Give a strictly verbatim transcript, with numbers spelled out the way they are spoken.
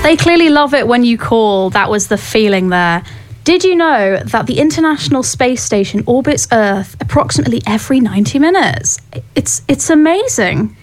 They clearly love it when you call. That was the feeling there. Did you know that the International Space Station orbits Earth approximately every ninety minutes? It's it's amazing.